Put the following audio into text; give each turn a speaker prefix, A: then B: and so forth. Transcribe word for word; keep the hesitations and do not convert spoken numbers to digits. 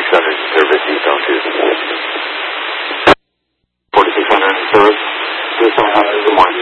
A: forty-six hundred in service, eastbound two. forty-six hundred in service, eastbound two, good morning.